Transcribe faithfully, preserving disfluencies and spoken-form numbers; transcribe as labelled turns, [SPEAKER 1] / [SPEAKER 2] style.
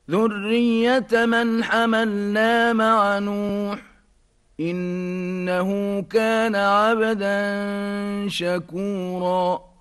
[SPEAKER 1] ذرية من حملنا مع نوح إنه كان عبدا شكورا